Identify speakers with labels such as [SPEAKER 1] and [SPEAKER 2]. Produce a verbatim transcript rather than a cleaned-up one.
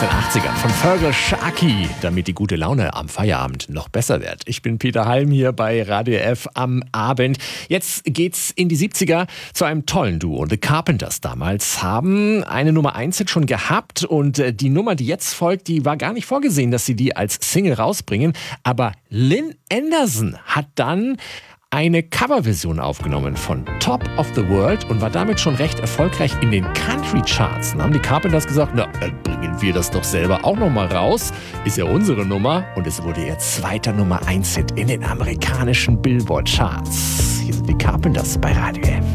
[SPEAKER 1] den achtzigern von Feargal Sharkey, damit die gute Laune am Feierabend noch besser wird. Ich bin Peter Halm hier bei Radio F am Abend. Jetzt geht's in die siebziger zu einem tollen Duo. The Carpenters damals haben eine Nummer eins Hit schon gehabt und die Nummer, die jetzt folgt, die war gar nicht vorgesehen, dass sie die als Single rausbringen. Aber Lynn Anderson hat dann eine Coverversion aufgenommen von Top of the World und war damit schon recht erfolgreich in den Country-Charts. Dann haben die Carpenters gesagt, na, dann bringen wir das doch selber auch nochmal raus. Ist ja unsere Nummer und es wurde ihr zweiter Nummer eins Hit in den amerikanischen Billboard-Charts. Hier sind die Carpenters bei Radio F.